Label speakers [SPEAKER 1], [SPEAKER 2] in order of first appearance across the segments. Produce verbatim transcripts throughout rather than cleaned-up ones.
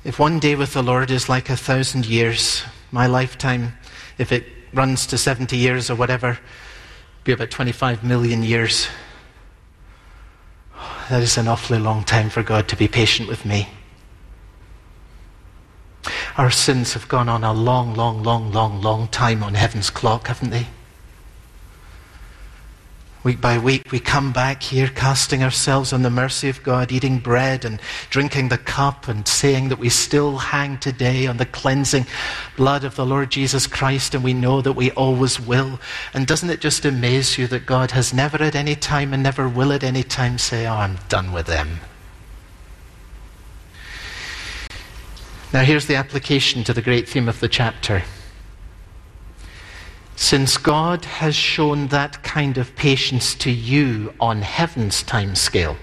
[SPEAKER 1] If one day with the Lord is like a thousand years, my lifetime, if it runs to seventy years or whatever, be about twenty-five million years. That is an awfully long time for God to be patient with me. Our sins have gone on a long, long, long, long, long time on heaven's clock, haven't they? Week by week we come back here casting ourselves on the mercy of God, eating bread and drinking the cup and saying that we still hang today on the cleansing blood of the Lord Jesus Christ, and we know that we always will. And doesn't it just amaze you that God has never at any time and never will at any time say, oh, I'm done with them. Now here's the application to the great theme of the chapter. Since God has shown that kind of patience to you on heaven's time scale,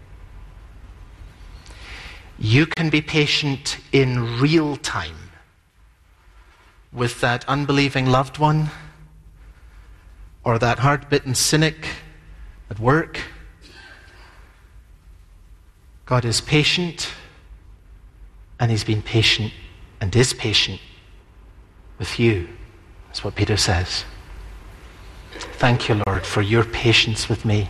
[SPEAKER 1] you can be patient in real time with that unbelieving loved one or that hard-bitten cynic at work. God is patient, and he's been patient and is patient with you. That's what Peter says. Thank you, Lord, for your patience with me.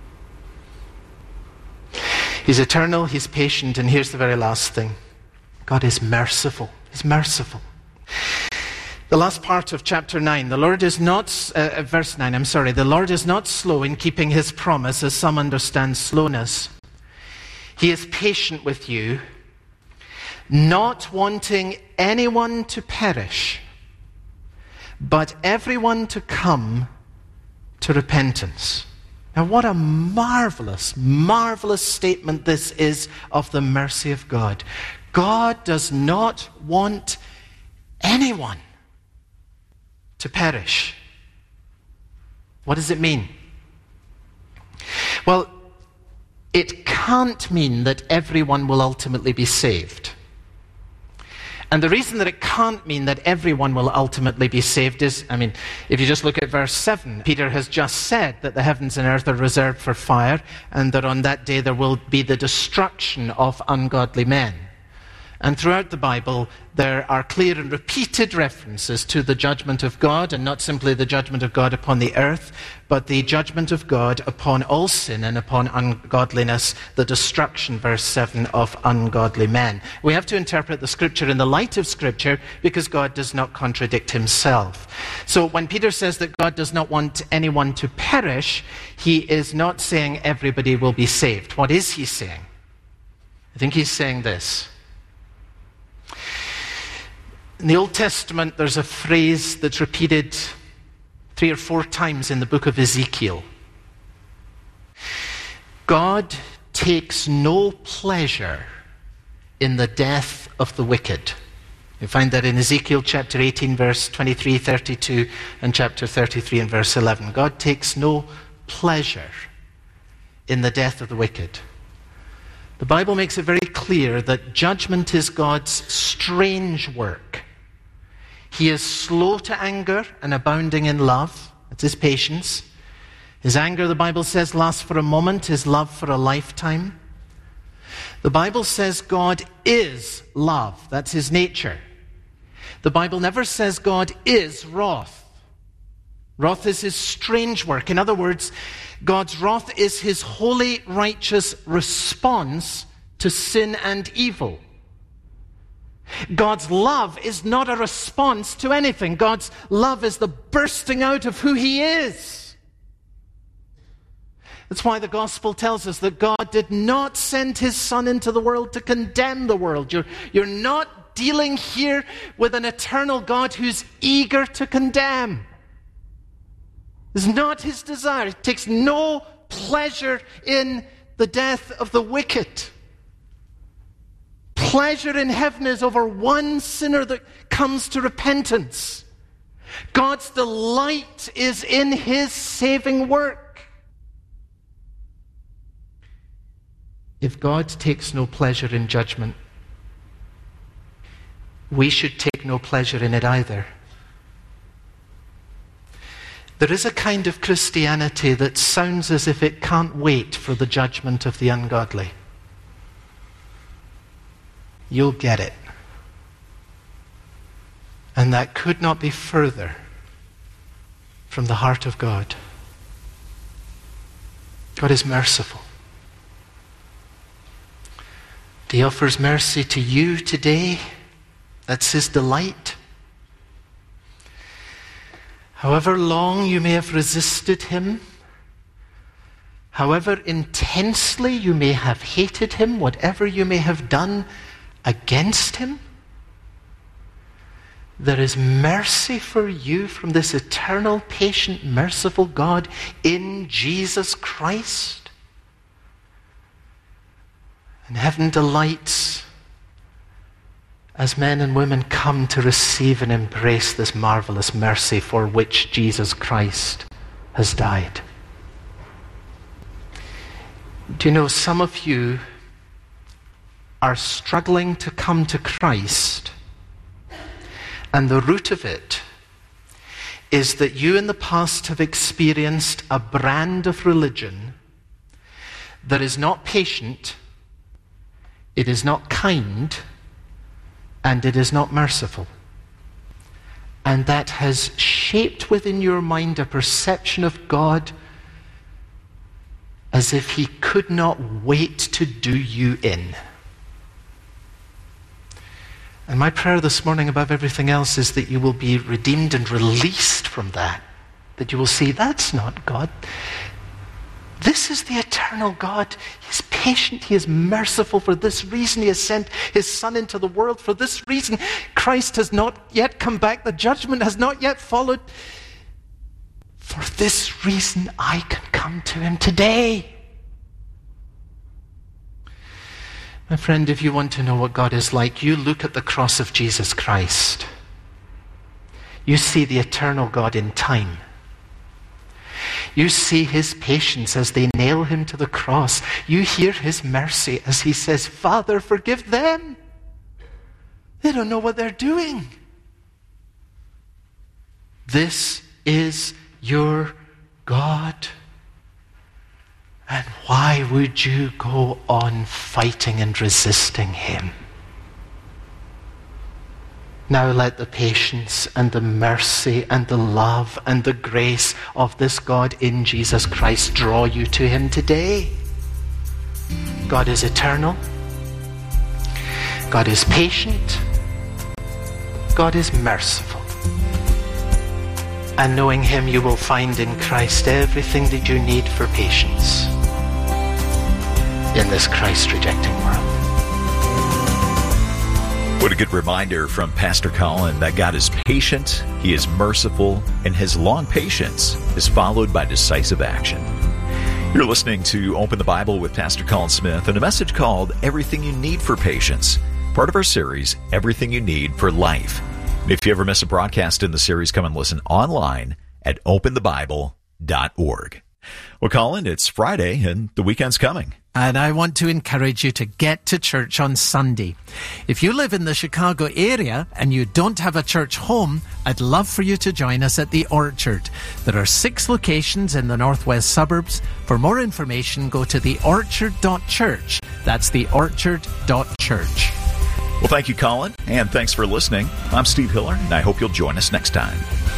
[SPEAKER 1] He's eternal, he's patient, and here's the very last thing. God is merciful. He's merciful. The last part of chapter nine, the Lord is not, uh, verse nine, I'm sorry, the Lord is not slow in keeping his promise, as some understand slowness. He is patient with you, not wanting anyone to perish, but everyone to come to repentance. Now what a marvelous, marvelous statement this is of the mercy of God. God does not want anyone to perish. What does it mean? Well, it can't mean that everyone will ultimately be saved. And the reason that it can't mean that everyone will ultimately be saved is, I mean, if you just look at verse seven, Peter has just said that the heavens and earth are reserved for fire, and that on that day there will be the destruction of ungodly men. And throughout the Bible, there are clear and repeated references to the judgment of God, and not simply the judgment of God upon the earth, but the judgment of God upon all sin and upon ungodliness, the destruction, verse seven, of ungodly men. We have to interpret the Scripture in the light of Scripture, because God does not contradict himself. So when Peter says that God does not want anyone to perish, he is not saying everybody will be saved. What is he saying? I think he's saying this. In the Old Testament, there's a phrase that's repeated three or four times in the book of Ezekiel. God takes no pleasure in the death of the wicked. You find that in Ezekiel chapter eighteen, verse twenty-three, thirty-two, and chapter thirty-three and verse eleven. God takes no pleasure in the death of the wicked. The Bible makes it very clear that judgment is God's strange work. He is slow to anger and abounding in love. That's his patience. His anger, the Bible says, lasts for a moment, his love for a lifetime. The Bible says God is love. That's his nature. The Bible never says God is wrath. Wrath is his strange work. In other words, God's wrath is his holy, righteous response to sin and evil. God's love is not a response to anything. God's love is the bursting out of who he is. That's why the gospel tells us that God did not send his Son into the world to condemn the world. You're, you're not dealing here with an eternal God who's eager to condemn. It's not his desire. He takes no pleasure in the death of the wicked. Pleasure in heaven is over one sinner that comes to repentance. God's delight is in his saving work. If God takes no pleasure in judgment, we should take no pleasure in it either. There is a kind of Christianity that sounds as if it can't wait for the judgment of the ungodly. you'll get it. And that could not be further from the heart of God. God is merciful. He offers mercy to you today. That's his delight. However long you may have resisted him, however intensely you may have hated him, whatever you may have done against him, there is mercy for you from this eternal, patient, merciful God in Jesus Christ. And heaven delights as men and women come to receive and embrace this marvelous mercy for which Jesus Christ has died. Do you know, some of you are struggling to come to Christ, and the root of it is that you in the past have experienced a brand of religion that is not patient, it is not kind, and it is not merciful. And that has shaped within your mind a perception of God as if he could not wait to do you in. And my prayer this morning above everything else is that you will be redeemed and released from that. That you will see, that's not God. This is the eternal God. He's patient. He is merciful. For this reason, he has sent his Son into the world. For this reason, Christ has not yet come back. The judgment has not yet followed. For this reason, I can come to him today. My friend, if you want to know what God is like, you look at the cross of Jesus Christ. You see the eternal God in time. You see his patience as they nail him to the cross. You hear his mercy as he says, Father, forgive them. They don't know what they're doing. This is your God. And why would you go on fighting and resisting him? Now let the patience and the mercy and the love and the grace of this God in Jesus Christ draw you to him today. God is eternal. God is patient. God is merciful. And knowing him, you will find in Christ everything that you need for patience in this Christ-rejecting world.
[SPEAKER 2] What a good reminder from Pastor Colin that God is patient, he is merciful, and his long patience is followed by decisive action. You're listening to Open the Bible with Pastor Colin Smith and a message called Everything You Need for Patience, part of our series, Everything You Need for Life. And if you ever miss a broadcast in the series, come and listen online at open the bible dot org. Well, Colin, it's Friday and the weekend's coming.
[SPEAKER 1] And I want to encourage you to get to church on Sunday. If you live in the Chicago area and you don't have a church home, I'd love for you to join us at the Orchard. There are six locations in the northwest suburbs. For more information, go to the orchard dot church. That's the orchard dot church.
[SPEAKER 2] Well, thank you, Colin, and thanks for listening. I'm Steve Hiller, and I hope you'll join us next time.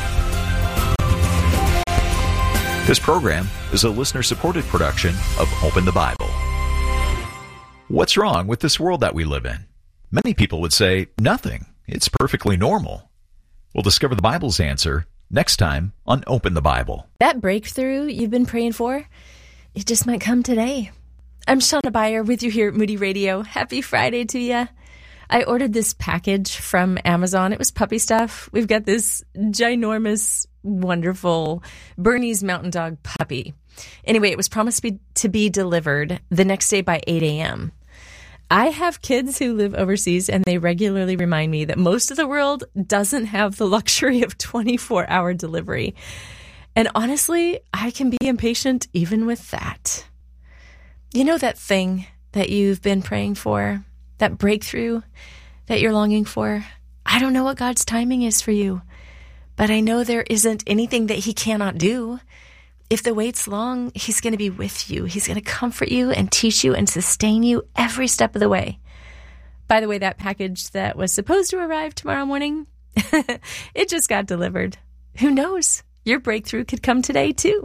[SPEAKER 2] This program is a listener-supported production of Open the Bible. What's wrong with this world that we live in? Many people would say, nothing. It's perfectly normal. We'll discover the Bible's answer next time on Open the Bible.
[SPEAKER 3] That breakthrough you've been praying for, it just might come today. I'm Shauna Beyer with you here at Moody Radio. Happy Friday to you. I ordered this package from Amazon. It was puppy stuff. We've got this ginormous, wonderful Bernese Mountain Dog puppy. Anyway, it was promised to be, to be delivered the next day by eight a.m. I have kids who live overseas, and they regularly remind me that most of the world doesn't have the luxury of twenty-four hour delivery. And honestly, I can be impatient even with that. You know that thing that you've been praying for? That breakthrough that you're longing for? I don't know what God's timing is for you, but I know there isn't anything that he cannot do. If the wait's long, he's going to be with you. He's going to comfort you and teach you and sustain you every step of the way. By the way, that package that was supposed to arrive tomorrow morning, it just got delivered. Who knows? Your breakthrough could come today, too.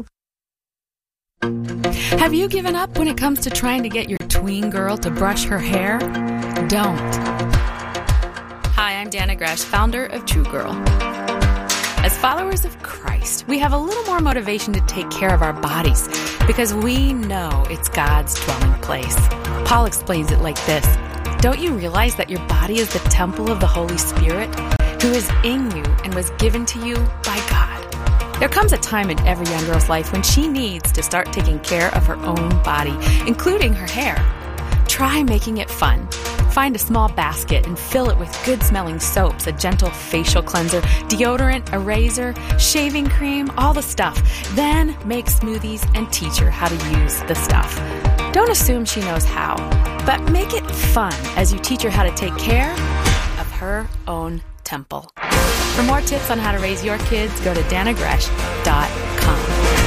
[SPEAKER 4] Have you given up when it comes to trying to get your tween girl to brush her hair? Don't. Hi, I'm Dana Gresh, founder of True Girl. As followers of Christ, we have a little more motivation to take care of our bodies because we know it's God's dwelling place. Paul explains it like this. Don't you realize that your body is the temple of the Holy Spirit, who is in you and was given to you by God? There comes a time in every young girl's life when she needs to start taking care of her own body, including her hair. Try making it fun. Find a small basket and fill it with good-smelling soaps, a gentle facial cleanser, deodorant, a razor, shaving cream, all the stuff. Then make smoothies and teach her how to use the stuff. Don't assume she knows how, but make it fun as you teach her how to take care of her own temple. For more tips on how to raise your kids, go to dana gresh dot com.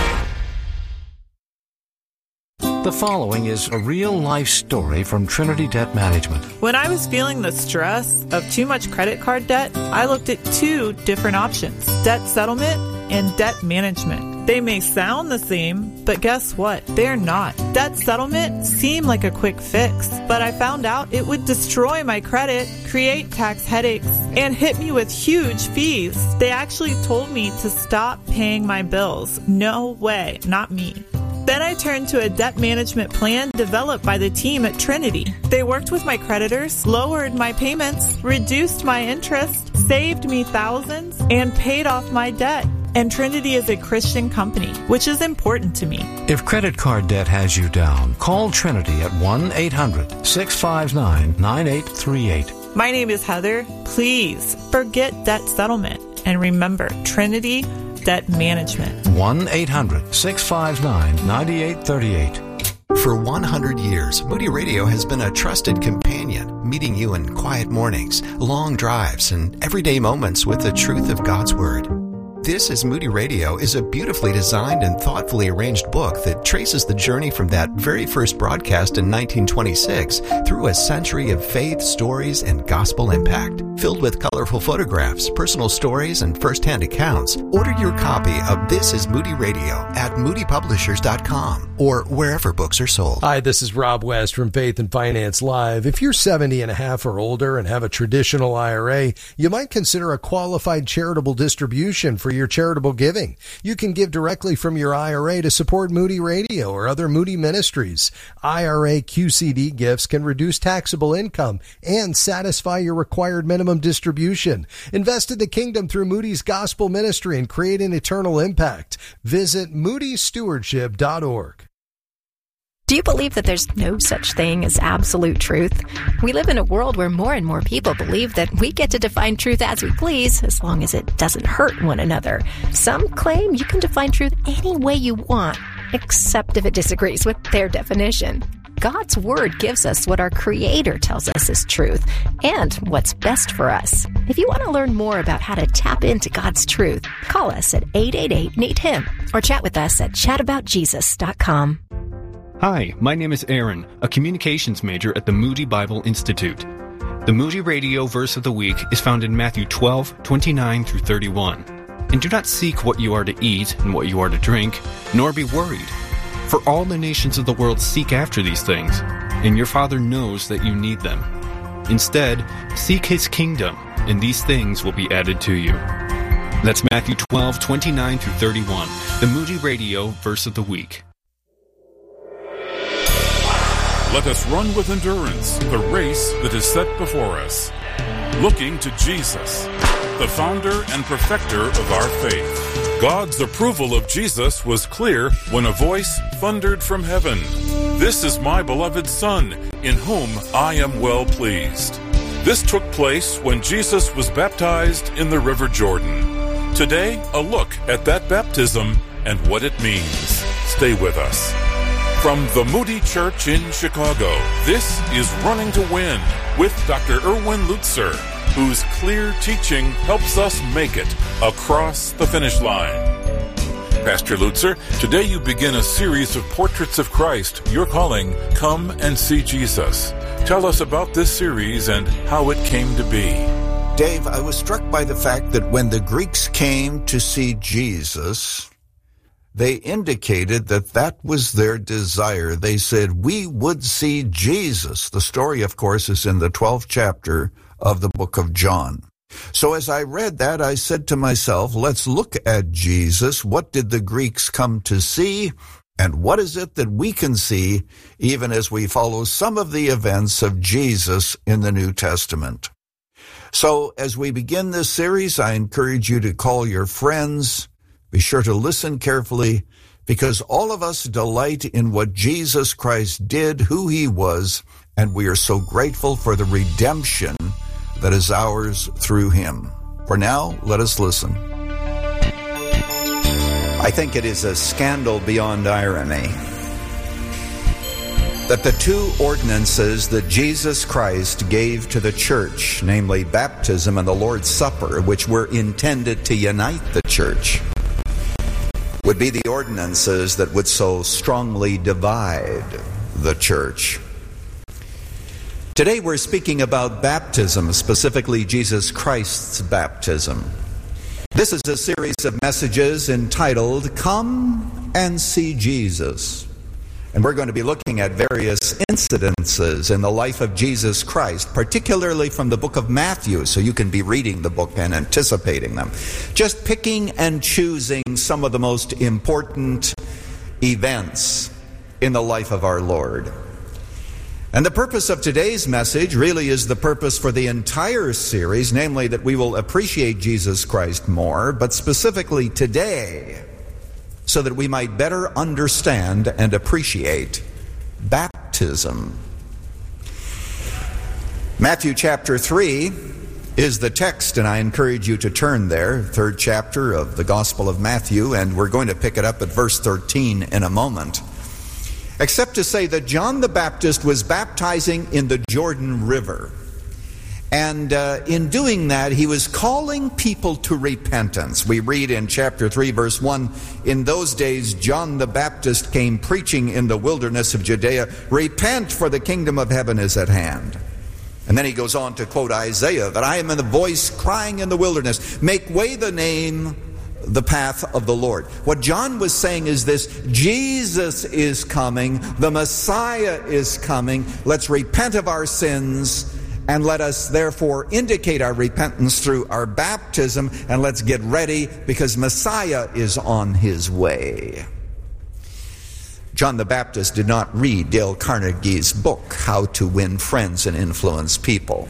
[SPEAKER 5] The following is a real-life story from Trinity Debt Management.
[SPEAKER 6] When I was feeling the stress of too much credit card debt, I looked at two different options, debt settlement and debt management. They may sound the same, but guess what? They're not. Debt settlement seemed like a quick fix, but I found out it would destroy my credit, create tax headaches, and hit me with huge fees. They actually told me to stop paying my bills. No way, not me. Then I turned to a debt management plan developed by the team at Trinity. They worked with my creditors, lowered my payments, reduced my interest, saved me thousands, and paid off my debt. And Trinity is a Christian company, which is important to me.
[SPEAKER 5] If credit card debt has you down, call Trinity at one eight hundred six five nine nine eight three eight.
[SPEAKER 6] My name is Heather. Please forget debt settlement. And remember, Trinity Debt Management.
[SPEAKER 5] one eight hundred six five nine nine eight three eight.
[SPEAKER 7] For one hundred years, Moody Radio has been a trusted companion, meeting you in quiet mornings, long drives, and everyday moments with the truth of God's Word. This is Moody Radio is a beautifully designed and thoughtfully arranged book that traces the journey from that very first broadcast in nineteen twenty-six through a century of faith, stories, and gospel impact. Filled with colorful photographs, personal stories, and first-hand accounts, order your copy of This is Moody Radio at moody publishers dot com or wherever books are sold.
[SPEAKER 8] Hi, this is Rob West from Faith and Finance Live. If you're seventy and a half or older and have a traditional I R A, you might consider a qualified charitable distribution for your charitable giving. You can give directly from your I R A to support Moody Radio or other Moody ministries. I R A Q C D gifts can reduce taxable income and satisfy your required minimum distribution. Invest in the kingdom through Moody's gospel ministry and create an eternal impact. Visit moody stewardship dot org.
[SPEAKER 9] Do you believe that there's no such thing as absolute truth? We live in a world where more and more people believe that we get to define truth as we please, as long as it doesn't hurt one another. Some claim you can define truth any way you want, except if it disagrees with their definition. God's Word gives us what our Creator tells us is truth and what's best for us. If you want to learn more about how to tap into God's truth, call us at eight eight eight, N E E D, H I M or chat with us at chat about jesus dot com.
[SPEAKER 10] Hi, my name is Aaron, a communications major at the Moody Bible Institute. The Moody Radio Verse of the Week is found in Matthew twelve, twenty-nine through thirty-one. And do not seek what you are to eat and what you are to drink, nor be worried. For all the nations of the world seek after these things, and your Father knows that you need them. Instead, seek His kingdom, and these things will be added to you. That's Matthew twelve, twenty-nine through thirty-one, the Moody Radio Verse of the Week.
[SPEAKER 11] Let us run with endurance the race that is set before us, looking to Jesus, the founder and perfecter of our faith. God's approval of Jesus was clear when a voice thundered from heaven, "This is my beloved Son, in whom I am well pleased." This took place when Jesus was baptized in the River Jordan. Today, a look at that baptism and what it means. Stay with us. From the Moody Church in Chicago, this is Running to Win with Doctor Erwin Lutzer, whose clear teaching helps us make it across the finish line. Pastor Lutzer, today you begin a series of portraits of Christ you're calling Come and See Jesus. Tell us about this series and how it came to be.
[SPEAKER 12] Dave, I was struck by the fact that when the Greeks came to see Jesus, they indicated that that was their desire. They said, we would see Jesus. The story, of course, is in the twelfth chapter of the book of John. So as I read that, I said to myself, let's look at Jesus. What did the Greeks come to see? And what is it that we can see even as we follow some of the events of Jesus in the New Testament? So as we begin this series, I encourage you to call your friends. Be sure to listen carefully, because all of us delight in what Jesus Christ did, who he was, and we are so grateful for the redemption that is ours through him. For now, let us listen.
[SPEAKER 13] I think it is a scandal beyond irony that the two ordinances that Jesus Christ gave to the church, namely baptism and the Lord's Supper, which were intended to unite the church, would be the ordinances that would so strongly divide the church. Today we're speaking about baptism, specifically Jesus Christ's baptism. This is a series of messages entitled, Come and See Jesus. And we're going to be looking at various incidences in the life of Jesus Christ, particularly from the book of Matthew, so you can be reading the book and anticipating them. Just picking and choosing some of the most important events in the life of our Lord. And the purpose of today's message really is the purpose for the entire series, namely that we will appreciate Jesus Christ more, but specifically today, so that we might better understand and appreciate baptism. Matthew chapter three is the text, and I encourage you to turn there, third chapter of the Gospel of Matthew, and we're going to pick it up at verse thirteen in a moment. Except to say that John the Baptist was baptizing in the Jordan River. And uh, in doing that, he was calling people to repentance. We read in chapter three, verse one, in those days John the Baptist came preaching in the wilderness of Judea, repent, for the kingdom of heaven is at hand. And then he goes on to quote Isaiah, that I am in the voice crying in the wilderness, make way the name, the path of the Lord. What John was saying is this: Jesus is coming, the Messiah is coming, let's repent of our sins, and let us therefore indicate our repentance through our baptism, and let's get ready because Messiah is on his way. John the Baptist did not read Dale Carnegie's book, How to Win Friends and Influence People.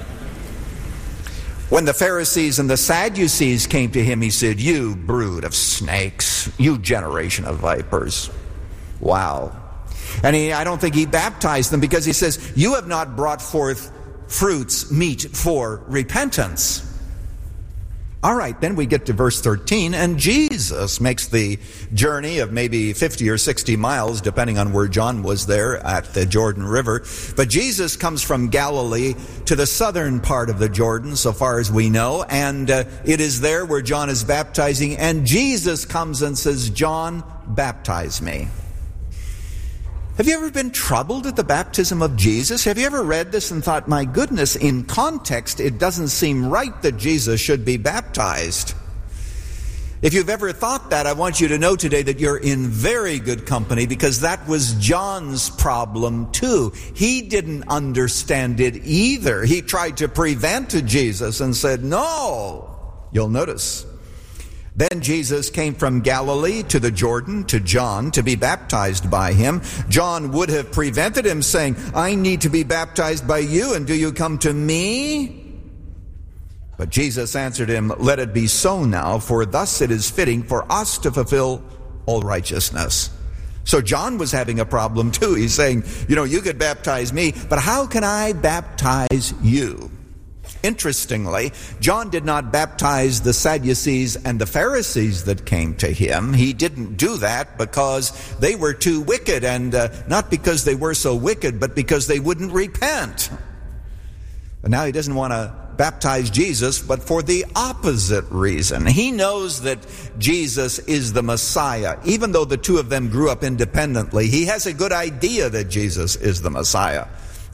[SPEAKER 13] When the Pharisees and the Sadducees came to him, he said, you brood of snakes, you generation of vipers. Wow. And he, I don't think he baptized them because he says, you have not brought forth fruits meet for repentance. All right, then we get to verse thirteen, and Jesus makes the journey of maybe fifty or sixty miles, depending on where John was there at the Jordan River. But Jesus comes from Galilee to the southern part of the Jordan, so far as we know, and uh, it is there where John is baptizing, and Jesus comes and says, John, baptize me. Have you ever been troubled at the baptism of Jesus? Have you ever read this and thought, my goodness, in context, it doesn't seem right that Jesus should be baptized? If you've ever thought that, I want you to know today that you're in very good company, because that was John's problem too. He didn't understand it either. He tried to prevent Jesus and said, no. You'll notice. Then Jesus came from Galilee to the Jordan to John to be baptized by him. John would have prevented him, saying, I need to be baptized by you, and do you come to me? But Jesus answered him, let it be so now, for thus it is fitting for us to fulfill all righteousness. So John was having a problem too. He's saying, you know, you could baptize me, but how can I baptize you? Interestingly, John did not baptize the Sadducees and the Pharisees that came to him. He didn't do that because they were too wicked, and uh, not because they were so wicked, but because they wouldn't repent. But now he doesn't want to baptize Jesus, but for the opposite reason. He knows that Jesus is the Messiah. Even though the two of them grew up independently, he has a good idea that Jesus is the Messiah.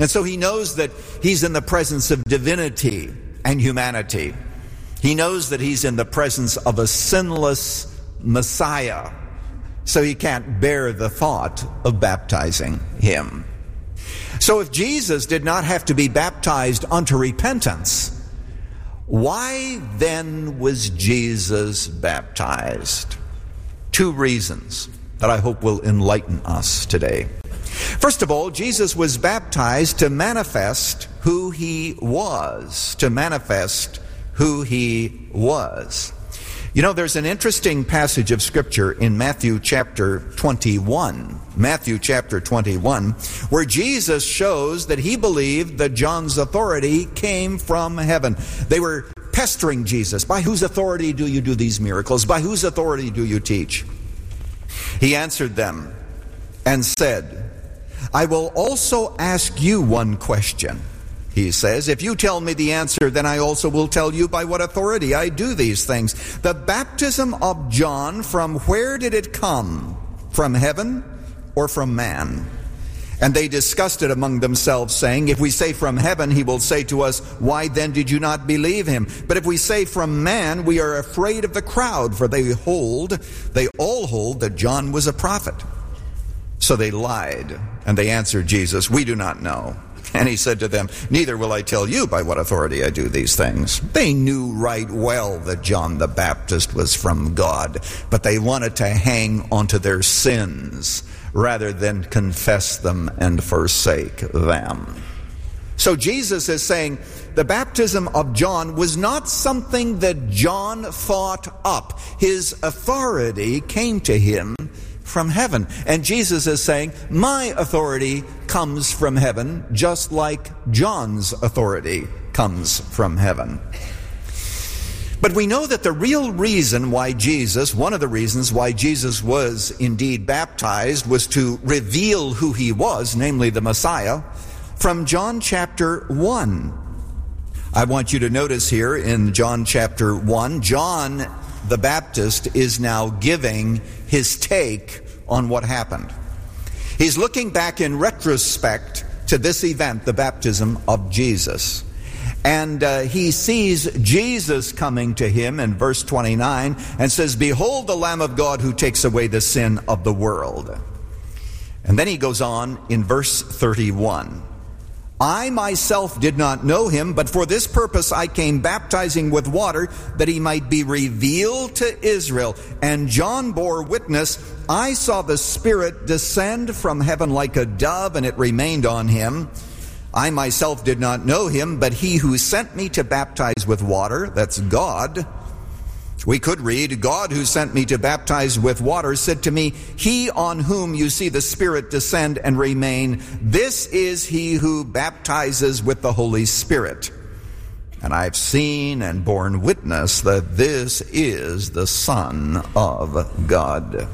[SPEAKER 13] And so he knows that he's in the presence of divinity and humanity. He knows that he's in the presence of a sinless Messiah. So he can't bear the thought of baptizing him. So if Jesus did not have to be baptized unto repentance, why then was Jesus baptized? Two reasons that I hope will enlighten us today. First of all, Jesus was baptized to manifest who he was, to manifest who he was. You know, there's an interesting passage of Scripture in Matthew chapter twenty-one, Matthew chapter twenty-one, where Jesus shows that he believed that John's authority came from heaven. They were pestering Jesus. By whose authority do you do these miracles? By whose authority do you teach? He answered them and said, I will also ask you one question. He says, if you tell me the answer, then I also will tell you by what authority I do these things. The baptism of John, from where did it come? From heaven or from man? And they discussed it among themselves, saying, if we say from heaven, he will say to us, why then did you not believe him? But if we say from man, we are afraid of the crowd, for they hold, they all hold that John was a prophet. So they lied, and they answered Jesus, we do not know. And he said to them, neither will I tell you by what authority I do these things. They knew right well that John the Baptist was from God, but they wanted to hang onto their sins rather than confess them and forsake them. So Jesus is saying the baptism of John was not something that John thought up. His authority came to him from heaven. And Jesus is saying, my authority comes from heaven, just like John's authority comes from heaven. But we know that the real reason why Jesus, one of the reasons why Jesus was indeed baptized, was to reveal who he was, namely the Messiah, from John chapter one. I want you to notice here in John chapter one, John the Baptist is now giving his take on what happened. He's looking back in retrospect to this event, the baptism of Jesus. And uh, he sees Jesus coming to him in verse twenty-nine and says, behold the Lamb of God who takes away the sin of the world. And then he goes on in verse thirty-one. I myself did not know him, but for this purpose I came baptizing with water, that he might be revealed to Israel. And John bore witness, I saw the Spirit descend from heaven like a dove, and it remained on him. I myself did not know him, but he who sent me to baptize with water, that's God. We could read, God who sent me to baptize with water said to me, he on whom you see the Spirit descend and remain, this is he who baptizes with the Holy Spirit. And I've seen and borne witness that this is the Son of God.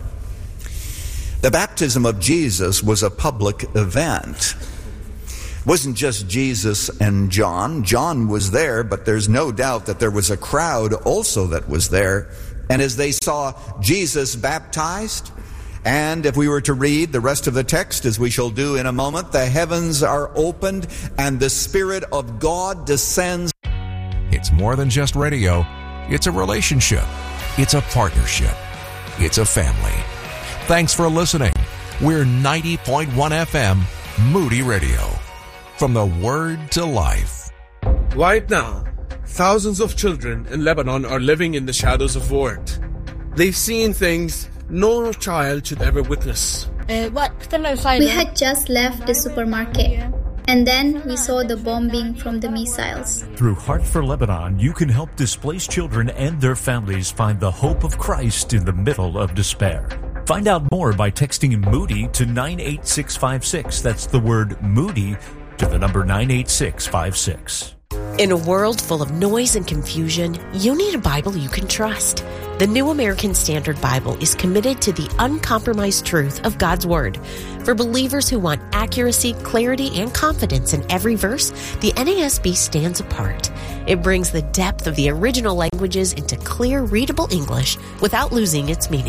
[SPEAKER 13] The baptism of Jesus was a public event. It wasn't just Jesus and John. John was there, but there's no doubt that there was a crowd also that was there. And as they saw Jesus baptized, and if we were to read the rest of the text, as we shall do in a moment, the heavens are opened and the Spirit of God descends.
[SPEAKER 14] It's more than just radio. It's a relationship. It's a partnership. It's a family. Thanks for listening. We're ninety point one F M, Moody Radio. From the Word to Life.
[SPEAKER 15] Right now, thousands of children in Lebanon are living in the shadows of war. They've seen things no child should ever witness.
[SPEAKER 16] Uh, what? We had just left the supermarket, and then we saw the bombing from the missiles.
[SPEAKER 17] Through Heart for Lebanon, you can help displaced children and their families find the hope of Christ in the middle of despair. Find out more by texting Moody to nine eight six five six. That's the word Moody to the number nine eight six five six.
[SPEAKER 18] In a world full of noise and confusion, you need a Bible you can trust. The New American Standard Bible is committed to the uncompromised truth of God's Word. For believers who want accuracy, clarity, and confidence in every verse, the N A S B stands apart. It brings the depth of the original languages into clear, readable English without losing its meaning.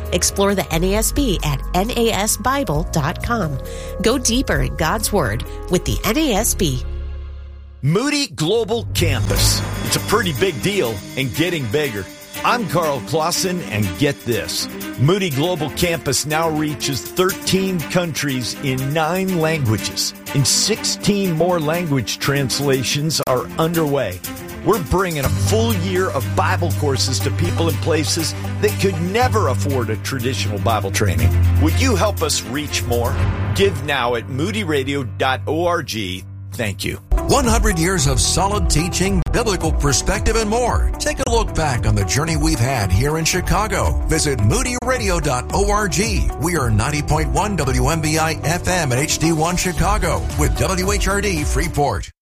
[SPEAKER 18] Explore the N A S B at N A S Bible dot com. Go deeper in God's Word with the N A S B.
[SPEAKER 19] Moody Global Campus. It's a pretty big deal and getting bigger. I'm Carl Clausen, and get this. Moody Global Campus now reaches thirteen countries in nine languages, and sixteen more language translations are underway. We're bringing a full year of Bible courses to people in places that could never afford a traditional Bible training. Would you help us reach more? Give now at moody radio dot org. Thank you.
[SPEAKER 14] one hundred years of solid teaching, biblical perspective, and more. Take a look back on the journey we've had here in Chicago. Visit moody radio dot org. We are ninety point one W M B I F M at H D one Chicago with W H R D Freeport.